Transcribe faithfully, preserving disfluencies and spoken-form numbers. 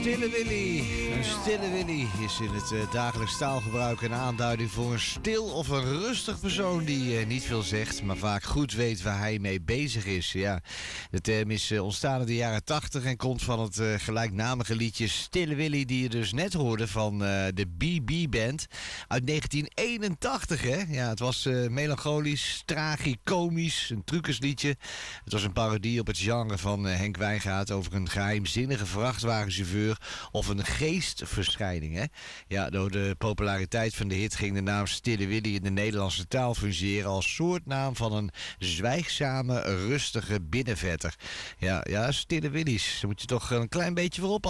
Stille Willy. Een stille Willy is in het uh, dagelijks taalgebruik een aanduiding voor een stil of een rustig persoon die uh, niet veel zegt, maar vaak goed weet waar hij mee bezig is. Ja, de term is uh, ontstaan in de jaren tachtig en komt van het uh, gelijknamige liedje Stille Willy, die je dus net hoorde van uh, de B B Band uit negentien eenentachtig. Hè? Ja, het was uh, melancholisch, tragicomisch, een truckersliedje. Het was een parodie op het genre van uh, Henk Wijngaard over een geheimzinnige vrachtwagenchauffeur of een geestverschijning. Hè? Ja, door de populariteit van de hit ging de naam Stille Willy in de Nederlandse taal fungeren als soortnaam van een zwijgzame, rustige binnenvetter. Ja, ja, Stille Willy's. Daar moet je toch een klein beetje voor oppassen.